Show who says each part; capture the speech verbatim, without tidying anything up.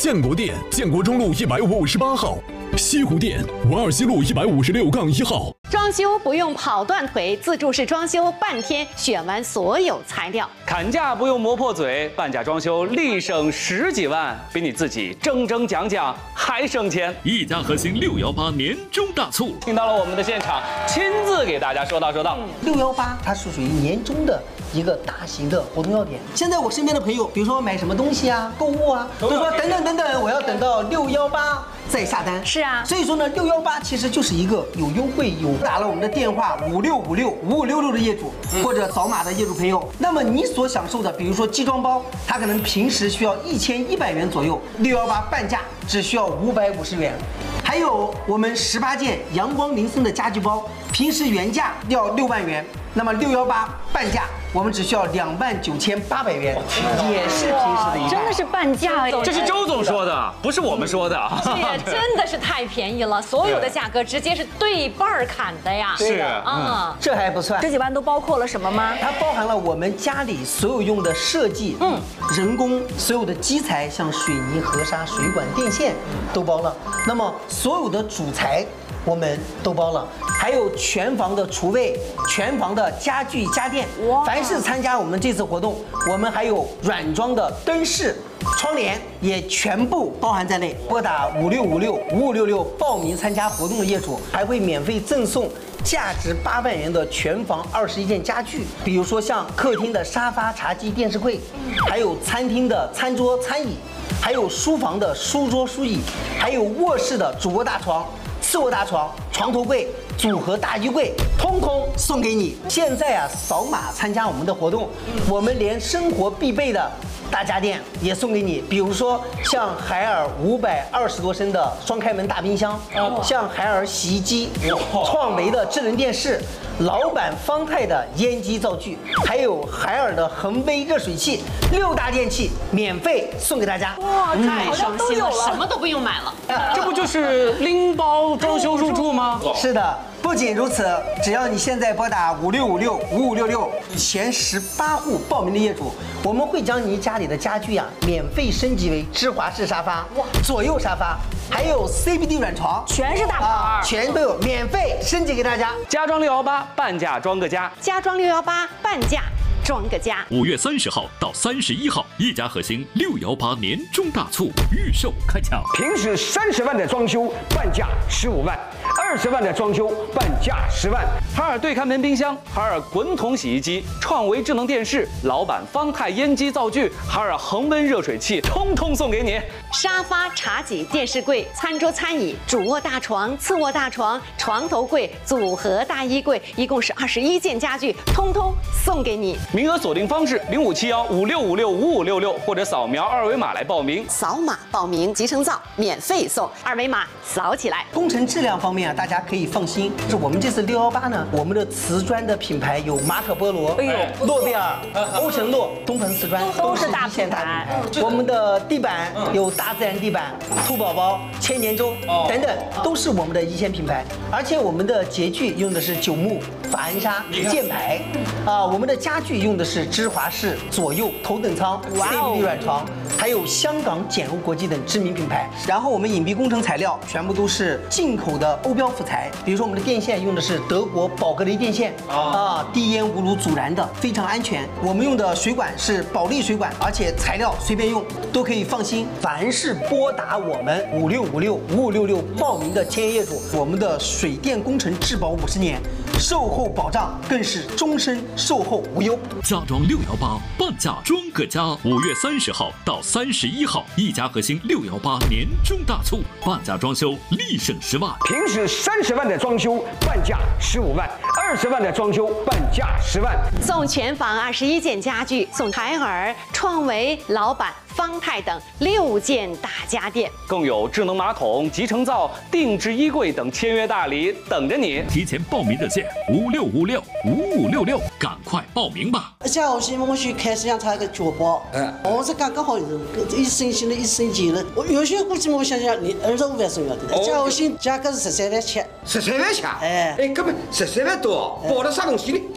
Speaker 1: 建国店建国中路一百五十八号，西湖店王尔西路一百五十六杠一号。
Speaker 2: 装修不用跑断腿，自助式装修半天选完所有材料。
Speaker 3: 砍价不用磨破嘴，半价装修立省十几万，比你自己铮铮讲讲还省钱。
Speaker 4: 一家核心六幺八年终大促，
Speaker 3: 听到了我们的现场，亲自给大家说道说道。
Speaker 5: 六幺八它是属于年终的一个大型的活动要点。现在我身边的朋友，比如说买什么东西啊、购物啊，都说等等等等，我要等到六幺八再下单。
Speaker 2: 是啊，
Speaker 5: 所以说呢，六幺八其实就是一个有优惠、有打了我们的电话五六五六五五六六的业主，或者扫码的业主朋友，那么你所享受的，比如说集装包，它可能平时需要一千一百元左右，六幺八半价只需要五百五十元。还有我们十八件阳光林森的家具包，平时原价要六万元，那么六幺八半价，我们只需要两万九千八百元，也是平时的一半。
Speaker 2: 真的是半价哎！
Speaker 3: 这是周总说的，不是我们说的。
Speaker 2: 这也真的是太便宜了，所有的价格直接是对半儿砍的呀。
Speaker 3: 是
Speaker 2: 啊，
Speaker 5: 这还不算，
Speaker 6: 十几万都包括了什么吗？
Speaker 5: 它包含了我们家里所有用的设计，嗯，人工所有的基材，像水泥、河沙、水管、电线都包了。那么所有的主材我们都包了，还有全房的厨卫、全房的家具家电。凡是参加我们这次活动，我们还有软装的灯饰、窗帘也全部包含在内。拨打五六五六五五六六报名参加活动的业主，还会免费赠送价值八万元的全房二十一件家具，比如说像客厅的沙发、茶几、电视柜，还有餐厅的餐桌、餐椅，还有书房的书桌、书椅，还有卧室的主卧大床、次卧大床、床头柜、组合大衣柜，通通送给你。现在啊，扫码参加我们的活动，我们连生活必备的大家电也送给你，比如说像海尔五百二十多升的双开门大冰箱，像海尔洗衣机，创维的智能电视，老板方太的烟机灶具，还有海尔的恒威热水器，六大电器免费送给大家。
Speaker 2: 哇，太省心了，什么都不用买了。
Speaker 3: 这不就是拎包装修入住吗？
Speaker 5: 是的。不仅如此，只要你现在拨打五六五六五五六六前十八户报名的业主，我们会将你家里的家具呀、啊、免费升级为芝华士沙发、左右沙发，还有 C B D 软床，
Speaker 6: 全是大牌、
Speaker 5: 啊，全都有免费升级给大家。
Speaker 3: 家装六幺八半价装个家，
Speaker 2: 家装六幺八半价装个家。
Speaker 4: 五月三十号到三十一号，一家核心六幺八年终大促预售开抢。
Speaker 7: 平时三十万的装修半价十五万，二十万的装修半价十万。
Speaker 3: 海尔对开门冰箱、海尔滚筒洗衣机、创维智能电视、老板方太烟机灶具、海尔恒温热水器，通通送给你。
Speaker 2: 沙发、茶几、电视柜、餐桌、餐椅、主卧大床、次卧大床、床头柜、组合大衣柜，一共是二十一件家具，通通送给你。
Speaker 3: 名额锁定方式：零五七幺五六五六五五六六，或者扫描二维码来报名。
Speaker 2: 扫码报名，集成灶免费送，二维码扫起来。
Speaker 5: 工程质量方面啊，大家可以放心，是我们这次六幺八呢，我们的瓷砖的品牌有马可波罗、哎呦、诺贝尔、欧辰洛、东鹏瓷砖，
Speaker 6: 都是大
Speaker 5: 品
Speaker 6: 品牌。
Speaker 5: 我们的地板有大自然地板、兔宝宝、千年舟等等，都是我们的一线品牌。而且我们的洁具用的是九牧、法恩莎、箭牌，啊，我们的家具用的是芝华士、左右、头等舱、C B D 软床，还有香港简欧国际等知名品牌。然后我们隐蔽工程材料全部都是进口的欧标辅材，比如说我们的电线用的是德国宝格雷电线啊，低烟无炉阻燃的，非常安全。我们用的水管是保利水管，而且材料随便用都可以放心。凡是拨打我们五六五六五五六六报名的签约业主，我们的水电工程质保五十年，售后保障更是终身售后无忧。
Speaker 4: 家装六幺八半价装个家，五月三十号到三十一号，一家核心六幺八年终大促，半价装修立省十万。
Speaker 7: 平时三十万的装修半价十五万，二十万的装修半价十万。
Speaker 2: 送全房二十一件家具，送海尔、创维、老板、方太等六件大家电，
Speaker 3: 更有智能马桶、集成灶、定制衣柜等签约大礼等着你。
Speaker 4: 提前报名热线五六五六五五六六，赶快报名吧！
Speaker 8: 下学期我去开始想查一个脚包，嗯，我是刚刚好一升级了，一升级了。我原先估计我想想，你二十五万送要的，下学期价格是十三万七，
Speaker 9: 十三万七，
Speaker 8: 哎，
Speaker 9: 哎，根本十三万多，包了啥东西呢？